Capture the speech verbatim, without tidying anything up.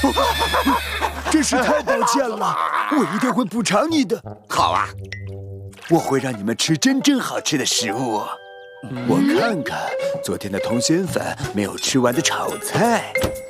真是太抱歉了，我一定会补偿你的。 好啊， 我会让你们吃真正好吃的食物。我看看昨天的通心粉没有吃完的炒菜。